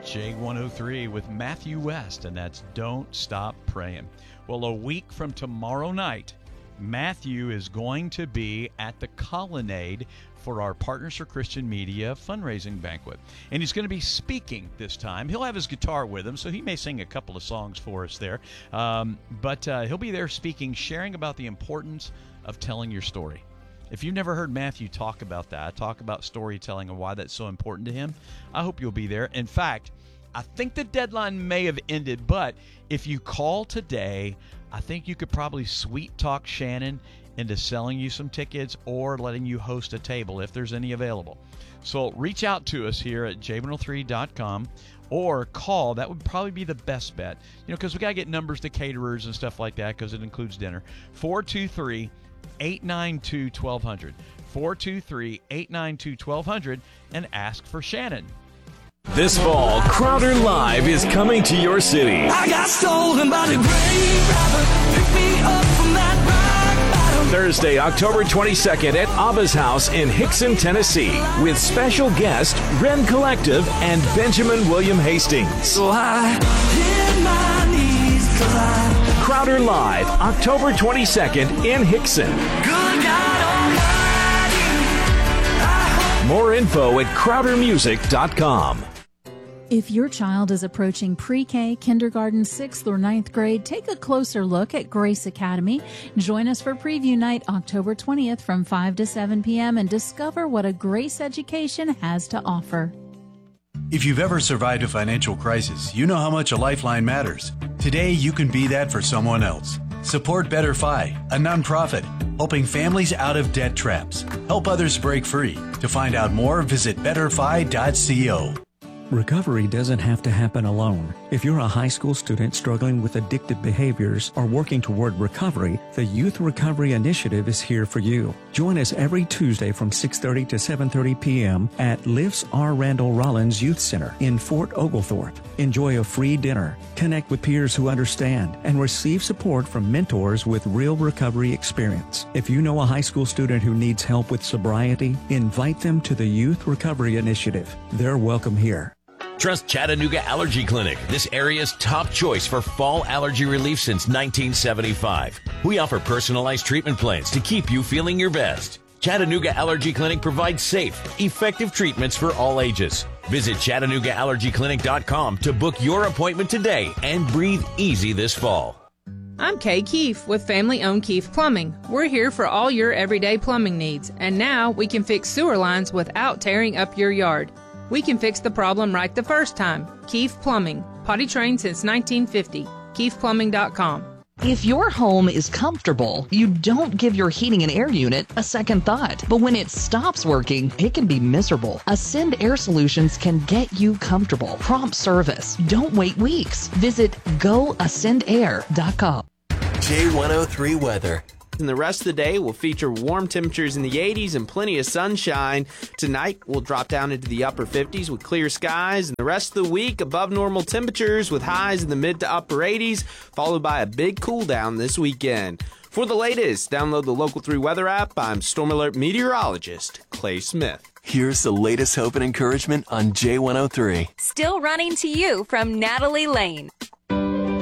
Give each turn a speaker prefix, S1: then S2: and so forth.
S1: J103 with Matthew West, and that's Don't Stop Praying. Well, a week from tomorrow night, Matthew is going to be at the Colonnade for our Partners for Christian Media fundraising banquet. And he's going to be speaking this time. He'll have his guitar with him, so he may sing a couple of songs for us there. But he'll be there speaking, sharing about the importance of telling your story. If you've never heard Matthew talk about that, talk about storytelling and why that's so important to him, I hope you'll be there. In fact, I think the deadline may have ended, but if you call today, I think you could probably sweet talk Shannon into selling you some tickets or letting you host a table if there's any available. So reach out to us here at j103.com or call. That would probably be the best bet, because we got to get numbers to caterers and stuff like that because it includes dinner. 423-892-1200. 423-892-1200 and ask for Shannon.
S2: This fall, Crowder Live is coming to your city.
S3: I got stolen by the grave robber. Pick me up from that rock bottom.
S2: Thursday, October 22nd at Abba's House in Hickson, Tennessee, with special guest Ren Collective and Benjamin William Hastings.
S3: So I hit my knees 'cause I...
S2: Crowder Live, October 22nd in Hickson.
S3: Good God Almighty.
S2: More info at crowdermusic.com.
S4: If your child is approaching pre-K, kindergarten, 6th or 9th grade, take a closer look at Grace Academy. Join us for Preview Night October 20th from 5 to 7 p.m. and discover what a Grace education has to offer.
S5: If you've ever survived a financial crisis, you know how much a lifeline matters. Today, you can be that for someone else. Support Better Fi, a nonprofit helping families out of debt traps. Help others break free. To find out more, visit betterfi.co.
S6: Recovery doesn't have to happen alone. If you're a high school student struggling with addictive behaviors or working toward recovery, the Youth Recovery Initiative is here for you. Join us every Tuesday from 6:30 to 7:30 p.m. at Lifts R. Randall Rollins Youth Center in Fort Oglethorpe. Enjoy a free dinner, connect with peers who understand, and receive support from mentors with real recovery experience. If you know a high school student who needs help with sobriety, invite them to the Youth Recovery Initiative. They're welcome here.
S7: Trust Chattanooga Allergy Clinic, this area's top choice for fall allergy relief since 1975. We offer personalized treatment plans to keep you feeling your best. Chattanooga Allergy Clinic provides safe, effective treatments for all ages. Visit ChattanoogaAllergyClinic.com to book your appointment today and breathe easy this fall.
S8: I'm Kay Keefe with family-owned Keefe Plumbing. We're here for all your everyday plumbing needs, and now we can fix sewer lines without tearing up your yard. We can fix the problem right the first time. Keefe Plumbing. Potty trained since 1950. KeefePlumbing.com.
S9: If your home is comfortable, you don't give your heating and air unit a second thought. But when it stops working, it can be miserable. Ascend Air Solutions can get you comfortable. Prompt service. Don't wait weeks. Visit GoAscendAir.com.
S10: J103 weather.
S11: And the rest of the day will feature warm temperatures in the 80s and plenty of sunshine. Tonight, we'll drop down into the upper 50s with clear skies. And the rest of the week, above normal temperatures with highs in the mid to upper 80s, followed by a big cool down this weekend. For the latest, download the Local 3 weather app. I'm Storm Alert meteorologist Clay Smith.
S10: Here's the latest hope and encouragement on J103.
S12: Still running to you from Natalie Lane.